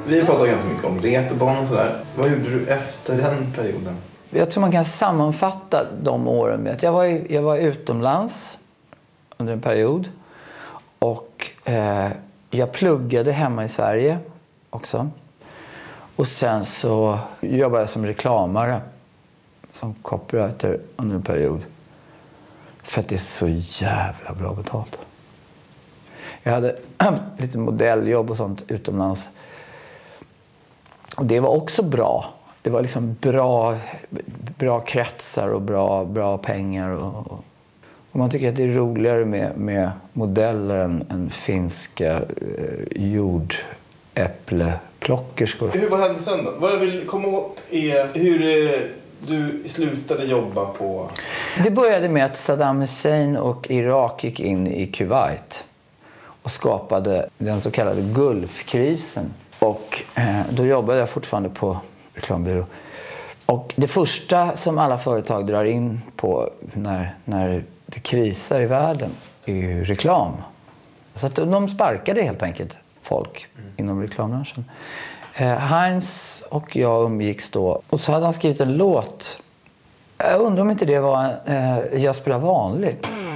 Vi pratar ganska mycket om reeperbahn och sådär. Vad gjorde du efter den perioden? Jag tror man kan sammanfatta de åren med att jag var utomlands under en period. Och jag pluggade hemma i Sverige också. Och sen så jobbade jag som reklamare. Som copywriter under en period. För att det är så jävla bra betalt. Jag hade lite modelljobb och sånt utomlands. Och det var också bra. Det var liksom bra kretsar och bra pengar. Och man tycker att det är roligare med modeller än finska jordäppleplockerskor. Vad hände sen då? Vad jag vill komma åt är hur du slutade jobba på... Det började med att Saddam Hussein och Irak gick in i Kuwait och skapade den så kallade Gulfkrisen. Och då jobbade jag fortfarande på reklambyrå. Och det första som alla företag drar in på när det krisar i världen är ju reklam. Så att de sparkade helt enkelt folk inom reklambranschen. Heinz och jag umgicks då. Och så hade han skrivit en låt. Jag undrar om inte det var Jag spelar vanlig.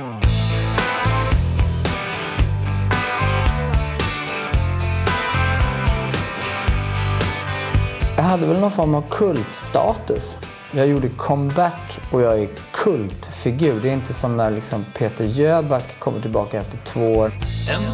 Jag hade väl någon form av kultstatus. Jag gjorde comeback och jag är kultfigur. Det är inte som när liksom Peter Jöback kommer tillbaka efter 2 år. En